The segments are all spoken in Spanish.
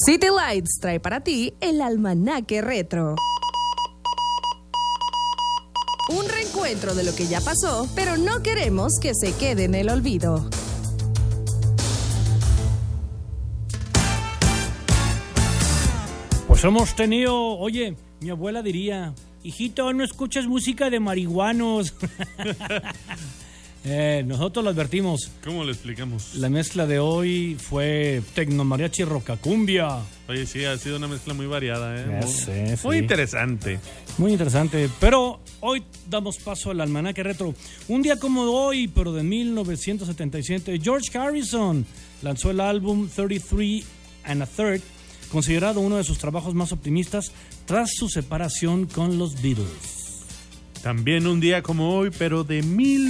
City Lights trae para ti el Almanaque Retro. Un reencuentro de lo que ya pasó, pero no queremos que se quede en el olvido. Pues hemos tenido, oye, mi abuela diría, hijito, no escuchas música de marihuanos. Nosotros lo advertimos. ¿Cómo lo explicamos? La mezcla de hoy fue tecnomariachi rocacumbia. Oye, sí, ha sido una mezcla muy variada, ¿eh? Sí. Muy interesante. Muy interesante, pero hoy damos paso al Almanaque Retro. Un día como hoy, pero de 1977, George Harrison lanzó el álbum 33 and a Third, considerado uno de sus trabajos más optimistas tras su separación con los Beatles. También un día como hoy, pero de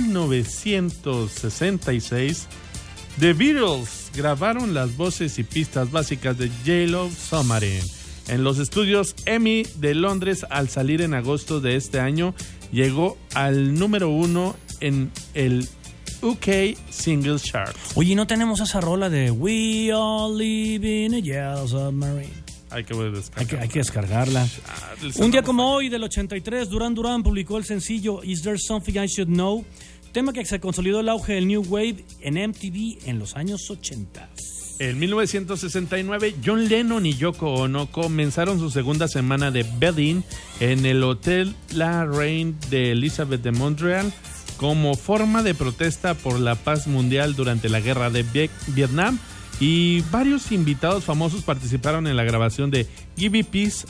1966, The Beatles grabaron las voces y pistas básicas de Yellow Submarine en los estudios EMI de Londres. Al salir en agosto de este año, llegó al número 1 en el UK Singles Chart. Oye, ¿no tenemos esa rola de We All Live in a Yellow Submarine? Hay que descargarla. Un día como hoy, del 83, Duran Duran publicó el sencillo Is There Something I Should Know, tema que se consolidó el auge del New Wave en MTV en los años 80. En 1969, John Lennon y Yoko Ono comenzaron su segunda semana de bedding en el Hotel La Reine de Elizabeth de Montreal como forma de protesta por la paz mundial durante la guerra de Vietnam. Y varios invitados famosos participaron en la grabación de Give Me Peace,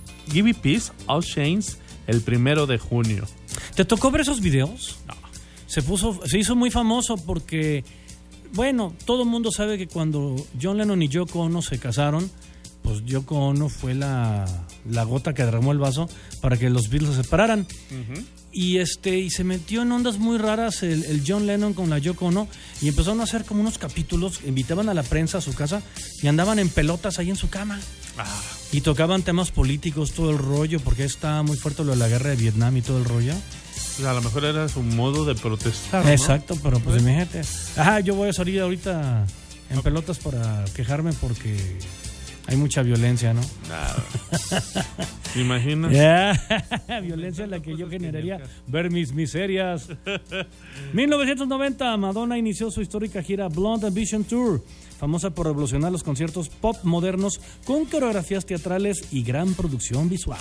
All Chains, el 1 de junio. ¿Te tocó ver esos videos? No. Se hizo muy famoso porque, bueno, todo el mundo sabe que cuando John Lennon y Yoko Ono se casaron, pues Yoko Ono fue la gota que derramó el vaso para que los Beatles se separaran. Uh-huh. Y se metió en ondas muy raras el John Lennon con la Yoko Ono y empezaron a hacer como unos capítulos, invitaban a la prensa a su casa y andaban en pelotas ahí en su cama. Y tocaban temas políticos, todo el rollo, porque está muy fuerte lo de la guerra de Vietnam y todo el rollo. Pues a lo mejor era su modo de protestar, ¿no? Exacto, pero pues imagínate. Yo voy a salir ahorita en pelotas para quejarme porque hay mucha violencia, ¿no? Nada. ¿Te imaginas? Violencia en la que yo generaría ver mis miserias. 1990, Madonna inició su histórica gira Blonde Ambition Tour, famosa por revolucionar los conciertos pop modernos con coreografías teatrales y gran producción visual.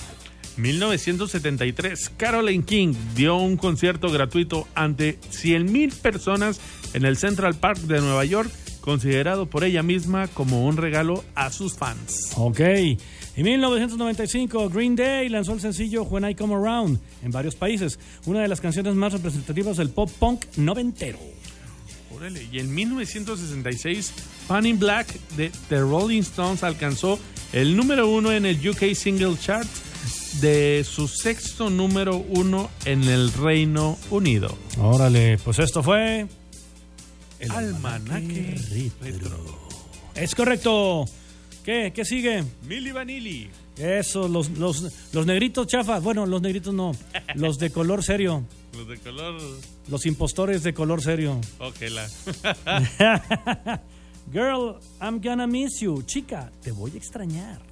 1973, Caroline King dio un concierto gratuito ante 100,000 personas en el Central Park de Nueva York, considerado por ella misma como un regalo a sus fans. Ok. En 1995, Green Day lanzó el sencillo When I Come Around en varios países, una de las canciones más representativas del pop punk noventero. Órale. Y en 1966, Pan in Black de The Rolling Stones alcanzó el número 1 en el UK Single Chart de su sexto número 1 en el Reino Unido. Órale, pues esto fue el Almanaque Retro. Es correcto. ¿Qué sigue? Milli Vanilli. Eso, los negritos chafas. Bueno, los negritos no. Los de color serio. Los de color. Los impostores de color serio. Ok, Girl, I'm gonna miss you. Chica, te voy a extrañar.